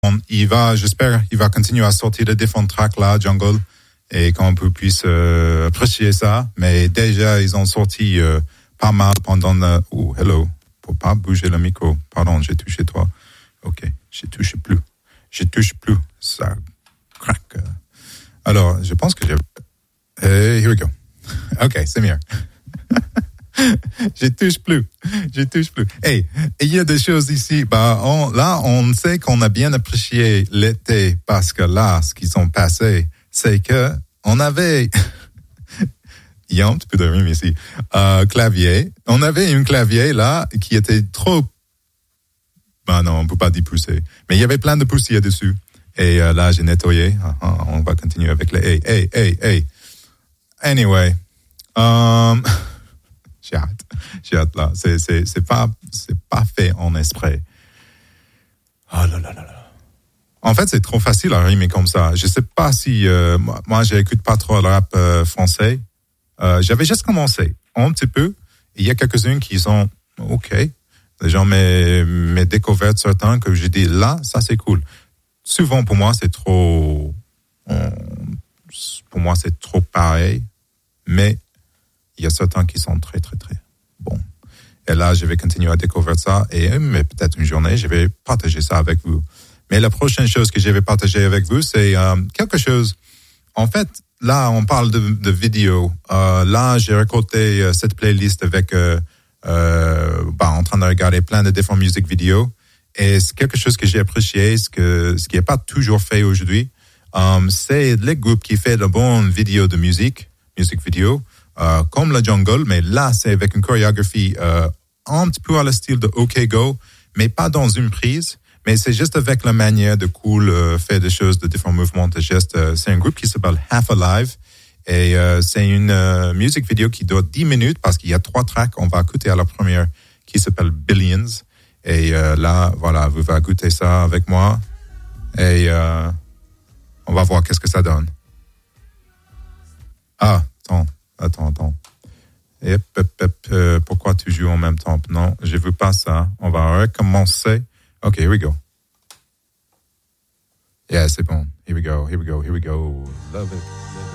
j'espère, il va continuer à sortir de différents tracks là, Jungle, et qu'on puisse apprécier ça. Mais déjà, ils ont sorti pas mal pendant hello, faut pas bouger le micro. Pardon, j'ai touché toi. Ok, je touche plus, ça craque. Alors, je pense que here we go. Ok, c'est mieux. Je touche plus. Hey, il y a des choses ici. On sait qu'on a bien apprécié l'été parce que là, ce qu'ils ont passé, c'est que on avait, il y a un petit peu de rime ici, clavier. On avait un clavier là qui était trop, non, on peut pas dire poussé, mais il y avait plein de poussière dessus. Et là, j'ai nettoyé. On va continuer avec les hey. Anyway, j'ai hâte là. C'est pas fait en esprit. Oh là là là là. En fait, c'est trop facile à rimer comme ça. Je sais pas si moi j'écoute pas trop le rap français. J'avais juste commencé un petit peu. Il y a quelques-uns qui sont ok. Les gens m'ont découvert certains que j'ai dit là, ça c'est cool. Souvent pour moi c'est trop. Pour moi c'est trop pareil, mais il y a certains qui sont très, très, très bons. Et là, je vais continuer à découvrir ça mais peut-être une journée, je vais partager ça avec vous. Mais la prochaine chose que je vais partager avec vous, c'est quelque chose. En fait, là, on parle de vidéo. Là, j'ai récolté cette playlist avec en train de regarder plein de différentes musiques vidéo. Et c'est quelque chose que j'ai apprécié, ce qui n'est pas toujours fait aujourd'hui. C'est les groupes qui font de bonnes vidéos de musique vidéo. Comme la Jungle, mais là, c'est avec une chorégraphie un petit peu à le style de OK Go, mais pas dans une prise, mais c'est juste avec la manière de faire des choses, de différents mouvements, de gestes. C'est un groupe qui s'appelle Half Alive, et c'est une musique vidéo qui dure 10 minutes, parce qu'il y a 3 tracks. On va écouter à la première, qui s'appelle Billions, et là, voilà, vous allez écouter ça avec moi, et on va voir qu'est-ce que ça donne. Attends. Pourquoi tu joues en même temps? Non, je veux pas ça. On va recommencer. Ok, here we go. Yeah, c'est bon. Here we go. Love it.